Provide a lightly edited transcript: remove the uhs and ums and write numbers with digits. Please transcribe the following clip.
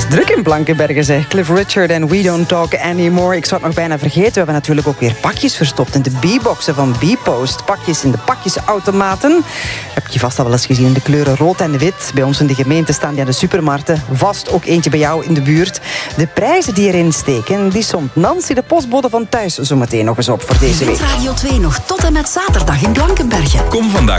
is druk in Blankenberge, zeg. Cliff Richard en We Don't Talk Anymore. Ik zou het nog bijna vergeten. We hebben natuurlijk ook weer pakjes verstopt in de B-boxen van B-Post. Pakjes in de pakjesautomaten. Heb je vast al wel eens gezien in de kleuren rood en wit. Bij ons in de gemeente staan die aan de supermarkten. Vast ook eentje bij jou in de buurt. De prijzen die erin steken, die somt Nancy, de postbode van thuis, zo meteen nog eens op voor deze week. Radio 2 nog tot en met zaterdag in Blankenberge. Kom vandaag